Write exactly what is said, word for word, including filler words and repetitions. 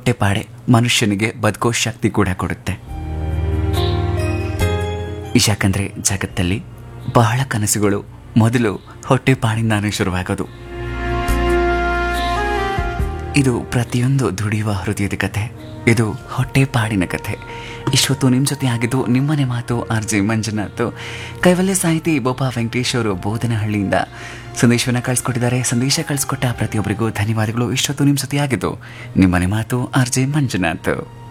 ಹೊಟ್ಟೆಪಾಡೆ ಮನುಷ್ಯನಿಗೆ ಬದುಕೋ ಶಕ್ತಿ ಕೂಡ ಕೊಡುತ್ತೆ. ಯಾಕಂದ್ರೆ ಜಗತ್ತಲ್ಲಿ ಬಹಳ ಕನಸುಗಳು ಮೊದಲು ಹೊಟ್ಟೆಪಾಡಿಂದಾನೇ ಶುರುವಾಗೋದು. ಇದು ಪ್ರತಿಯೊಂದು ದುಡಿಯುವ ಹೃದಯದ ಕಥೆ, ಇದು ಹೊಟ್ಟೆಪಾಡಿನ ಕಥೆ. ಇಷ್ಟೊತ್ತು ನಿಮ್ಮ ಜೊತೆ ಆಗಿದ್ದು ನಿಮ್ಮನೆ ಮಾತು ಆರ್ ಜೆ ಮಂಜುನಾಥ್. ಕೈವಲ್ಯ ಸಾಹಿತಿ ಬೋಪಾ ವೆಂಕಟೇಶ್ ಅವರು ಬೋಧನಹಳ್ಳಿಯಿಂದ ಸಂದೇಶವನ್ನು ಕಳಿಸ್ಕೊಟ್ಟಿದ್ದಾರೆ. ಸಂದೇಶ ಕಳಿಸ್ಕೊಟ್ಟ ಪ್ರತಿಯೊಬ್ಬರಿಗೂ ಧನ್ಯವಾದಗಳು. ಇಷ್ಟೊತ್ತು ನಿಮ್ಮ ಜೊತೆ ಆಗಿದ್ದು ನಿಮ್ಮನೆ ಮಾತು ಆರ್ ಜೆ ಮಂಜುನಾಥ್.